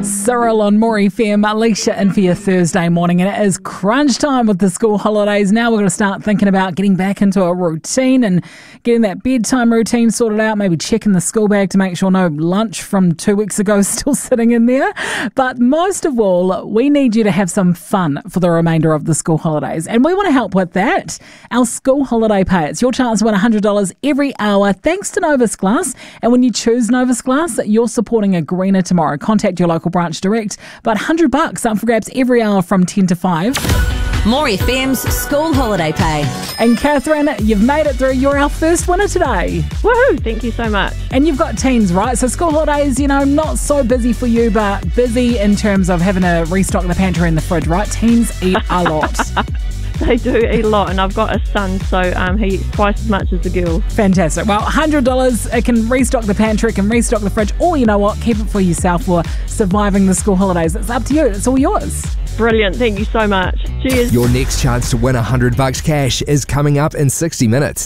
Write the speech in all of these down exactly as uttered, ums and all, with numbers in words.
Cyril on More F M, Alicia in for your Thursday morning, and it is crunch time with the school holidays. Now we're going to start thinking about getting back into a routine and getting that bedtime routine sorted out, maybe checking the school bag to make sure no lunch from two weeks ago is still sitting in there. But most of all, we need you to have some fun for the remainder of the school holidays, and we want to help with that. Our school holiday pay, it's your chance to win one hundred dollars every hour thanks to Novus Glass, and when you choose Novus Glass, you're supporting a greener tomorrow. Contact your local branch direct, but one hundred bucks up for grabs every hour from ten to five. More F M's school holiday pay. And Catherine, you've made it through. You're our first winner today. Woohoo! Thank you so much. And you've got teens, right? So school holidays, you know, not so busy for you, but busy in terms of having to restock the pantry and the fridge, right? Teens eat a lot. They do eat a lot, and I've got a son, so um, he eats twice as much as the girls. Fantastic. Well, one hundred dollars, it can restock the pantry, it can restock the fridge, or you know what, keep it for yourself for surviving the school holidays. It's up to you. It's all yours. Brilliant. Thank you so much. Cheers. Your next chance to win one hundred bucks cash is coming up in sixty minutes.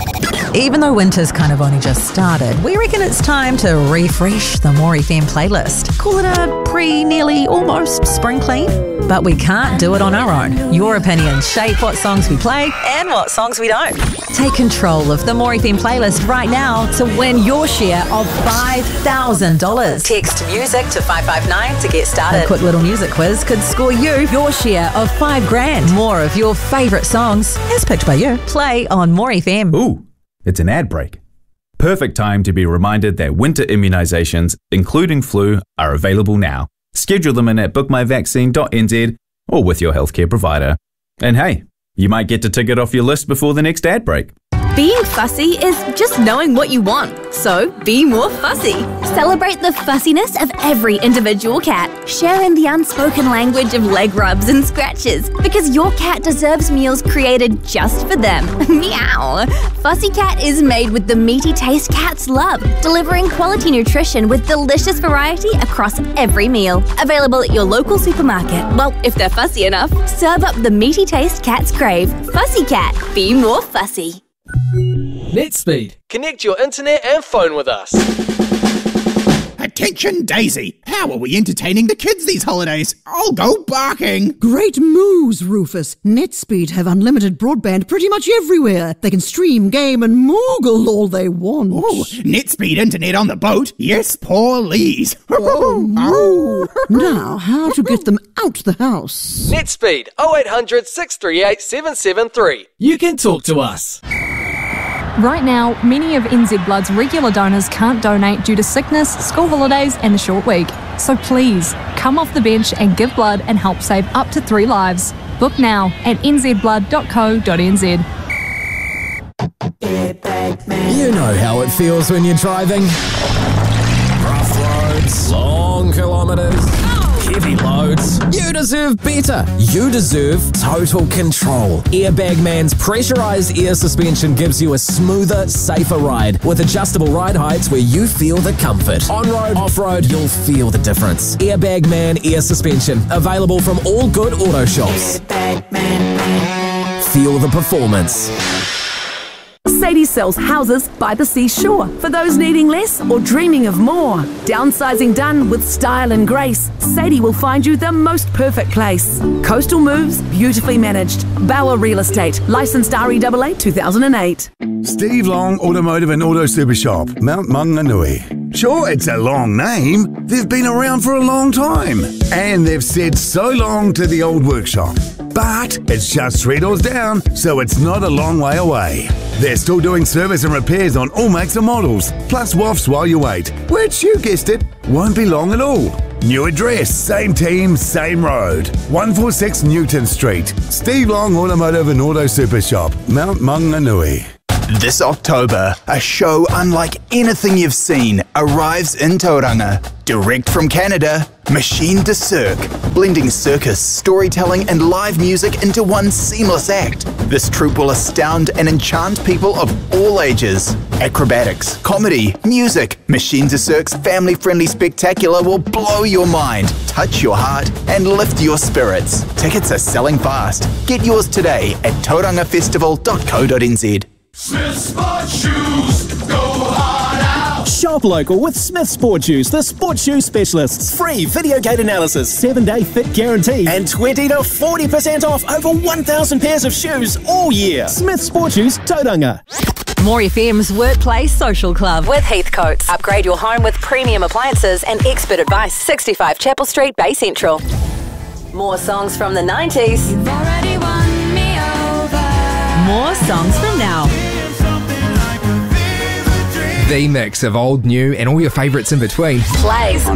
Even though winter's kind of only just started, we reckon it's time to refresh the More F M playlist. Call it a pre, nearly, almost spring clean. But we can't do it on our own. Your opinions shape what songs we play and what songs we don't. Take control of the More F M playlist right now to win your share of five thousand dollars. Text music to five five nine to get started. A quick little music quiz could score you your share of five grand. More of your favourite songs, as picked by you, play on More F M. Ooh, it's an ad break. Perfect time to be reminded that winter immunisations, including flu, are available now. Schedule them in at book my vaccine dot n z or with your healthcare provider. And hey, you might get to tick it off your list before the next ad break. Being fussy is just knowing what you want, so be more fussy. Celebrate the fussiness of every individual cat. Share in the unspoken language of leg rubs and scratches, because your cat deserves meals created just for them. Meow! Fussy Cat is made with the meaty taste cats love, delivering quality nutrition with delicious variety across every meal. Available at your local supermarket. Well, if they're fussy enough, serve up the meaty taste cats crave. Fussy Cat, be more fussy. NetSpeed. Connect your internet and phone with us. Attention, Daisy. How are we entertaining the kids these holidays? I'll go barking. Great moves, Rufus. NetSpeed have unlimited broadband pretty much everywhere. They can stream, game and moogle all they want. Oh, NetSpeed internet on the boat? Yes, please. Oh, moo. Now, how to get them out the house? NetSpeed oh eight hundred, six three eight, seven seven three. You can talk to us. Right now, many of N Z Blood's regular donors can't donate due to sickness, school holidays and the short week. So please, come off the bench and give blood and help save up to three lives. Book now at n z blood dot co dot n z. You know how it feels when you're driving. Rough roads, long kilometres, heavy loads. You deserve better. You deserve total control. Airbag Man's pressurized air suspension gives you a smoother, safer ride with adjustable ride heights where you feel the comfort. On-road, off-road, you'll feel the difference. Airbag Man air suspension, available from all good auto shops. Feel the performance. Sadie sells houses by the seashore for those needing less or dreaming of more. Downsizing done with style and grace, Sadie will find you the most perfect place. Coastal moves, beautifully managed. Bauer Real Estate, licensed R E A A two thousand eight. Steve Long Automotive and Auto Super Shop, Mount Maunganui. Sure, it's a long name. They've been around for a long time. And they've said so long to the old workshop. But it's just three doors down, so it's not a long way away. They're still doing service and repairs on all makes and models, plus W A Fs while you wait, which, you guessed it, won't be long at all. New address, same team, same road. one forty-six Newton Street. Steve Long Automotive and Auto Super Shop, Mount Maunganui. This October, a show unlike anything you've seen arrives in Tauranga. Direct from Canada, Machine de Cirque, blending circus, storytelling and live music into one seamless act. This troupe will astound and enchant people of all ages. Acrobatics, comedy, music. Machine de Cirque's family-friendly spectacular will blow your mind, touch your heart and lift your spirits. Tickets are selling fast. Get yours today at tauranga festival dot co dot n z. Smith Sport Shoes, go hard out. Shop local with Smith Sport Shoes, the sports shoe specialists. Free video gate analysis, seven day fit guarantee, and twenty to forty percent off over one thousand pairs of shoes all year. Smith Sport Shoes, Tauranga. More F M's Workplace Social Club with Heathcotes. Upgrade your home with premium appliances and expert advice. sixty-five Chapel Street, Bay Central. More songs from the nineties. You've already won me over. More songs from now. The mix of old, new, and all your favourites in between. Plays